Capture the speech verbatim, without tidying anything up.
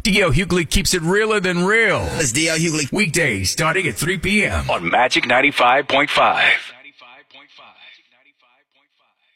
D L Hughley keeps it realer than real. It's D L Hughley. Weekdays starting at three p.m. on Magic ninety-five point five.